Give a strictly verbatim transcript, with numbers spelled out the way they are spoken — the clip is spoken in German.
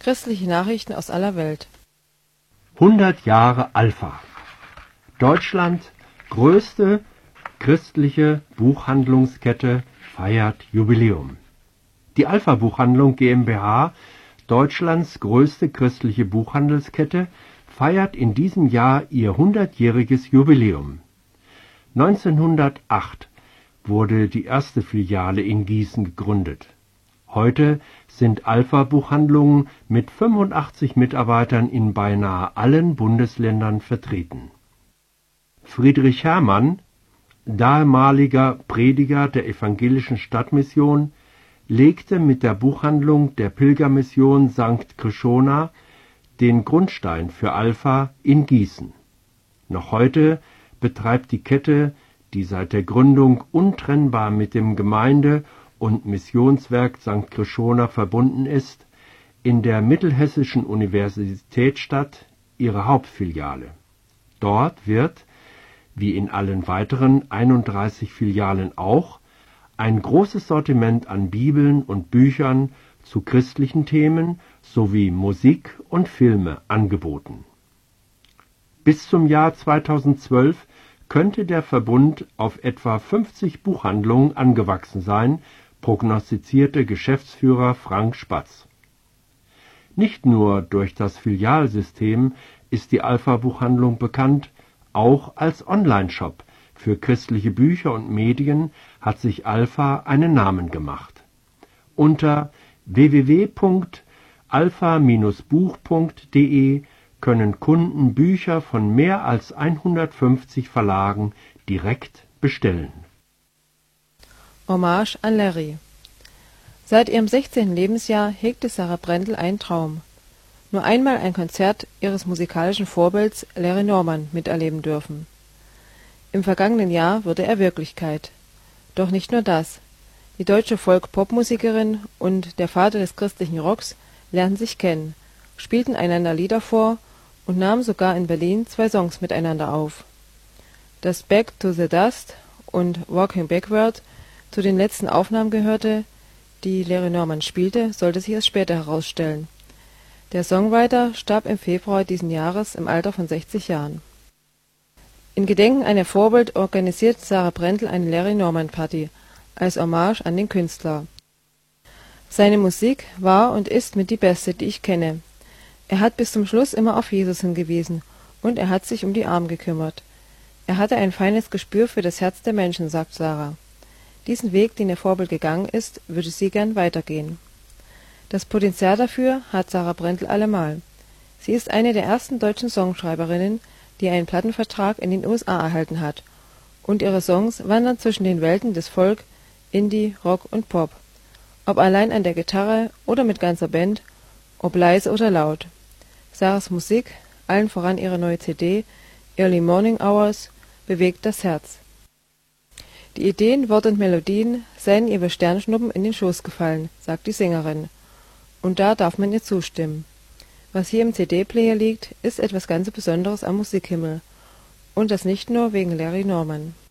Christliche Nachrichten aus aller Welt. hundert Jahre Alpha. Deutschland größte christliche Buchhandlungskette feiert Jubiläum. Die Alpha Buchhandlung GmbH, Deutschlands größte christliche Buchhandelskette, feiert in diesem Jahr ihr hundertjähriges Jubiläum. neunzehnhundertacht wurde die erste Filiale in Gießen gegründet. Heute sind Alpha Buchhandlungen mit fünfundachtzig Mitarbeitern in beinahe allen Bundesländern vertreten. Friedrich Hermann, damaliger Prediger der evangelischen Stadtmission, legte mit der Buchhandlung der Pilgermission Sankt Krishona den Grundstein für Alpha in Gießen. Noch heute betreibt die Kette, die seit der Gründung untrennbar mit dem Gemeinde- und Missionswerk Sankt Krishona verbunden ist, in der Mittelhessischen Universitätsstadt ihre Hauptfiliale. Dort wird, wie in allen weiteren einunddreißig Filialen auch, ein großes Sortiment an Bibeln und Büchern zu christlichen Themen sowie Musik und Filme angeboten. Bis zum Jahr zweitausendzwölf könnte der Verbund auf etwa fünfzig Buchhandlungen angewachsen sein, prognostizierte Geschäftsführer Frank Spatz. Nicht nur durch das Filialsystem ist die Alpha-Buchhandlung bekannt, auch als Online-Shop für christliche Bücher und Medien hat sich Alpha einen Namen gemacht. Unter w w w punkt alpha Bindestrich buch punkt de können Kunden Bücher von mehr als hundertfünfzig Verlagen direkt bestellen. Hommage an Larry. Seit ihrem sechzehnten Lebensjahr hegte Sarah Brendel einen Traum: nur einmal ein Konzert ihres musikalischen Vorbilds Larry Norman miterleben dürfen. Im vergangenen Jahr wurde er Wirklichkeit. Doch nicht nur das. Die deutsche Folk-Pop-Musikerin und der Vater des christlichen Rocks lernten sich kennen, spielten einander Lieder vor und nahmen sogar in Berlin zwei Songs miteinander auf. Dass Back to the Dust und Walking Backward zu den letzten Aufnahmen gehörte, die Larry Norman spielte, sollte sich erst später herausstellen. Der Songwriter starb im Februar diesen Jahres im Alter von sechzig Jahren. In Gedenken an ihr Vorbild organisiert Sarah Brendel eine Larry Norman Party als Hommage an den Künstler. Seine Musik war und ist mit die beste, die ich kenne. Er hat bis zum Schluss immer auf Jesus hingewiesen und er hat sich um die Armen gekümmert. Er hatte ein feines Gespür für das Herz der Menschen, sagt Sarah. Diesen Weg, den ihr Vorbild gegangen ist, würde sie gern weitergehen. Das Potenzial dafür hat Sarah Brendel allemal. Sie ist eine der ersten deutschen Songschreiberinnen, die einen Plattenvertrag in den U S A erhalten hat, und ihre Songs wandern zwischen den Welten des Folk, Indie, Rock und Pop. Ob allein an der Gitarre oder mit ganzer Band, ob leise oder laut. Sarahs Musik, allen voran ihre neue C D Early Morning Hours, bewegt das Herz. Die Ideen, Worte und Melodien seien ihr wie Sternschnuppen in den Schoß gefallen, sagt die Sängerin. Und da darf man ihr zustimmen. Was hier im C D-Player liegt, ist etwas ganz Besonderes am Musikhimmel. Und das nicht nur wegen Larry Norman.